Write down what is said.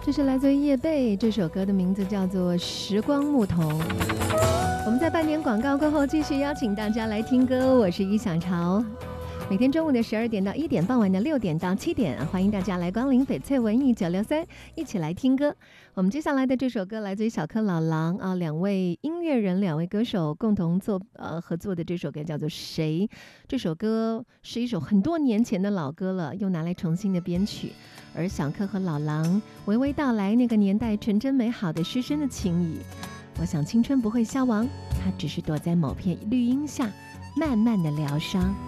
这是来自于叶蓓，这首歌的名字叫做《时光牧童》。我们在半点广告过后，继续邀请大家来听歌。我是一小潮，每天中午的12点到1点，傍晚的6点到7点，欢迎大家来光临翡翠文艺963，一起来听歌。我们接下来的这首歌来自于小柯老狼啊，两位音乐人、两位歌手共同合作的这首歌叫做《谁》。这首歌是一首很多年前的老歌了，又拿来重新的编曲。而小柯和老狼娓娓道来那个年代纯真美好的师生的情谊。我想青春不会消亡，它只是躲在某片绿荫下，慢慢的疗伤。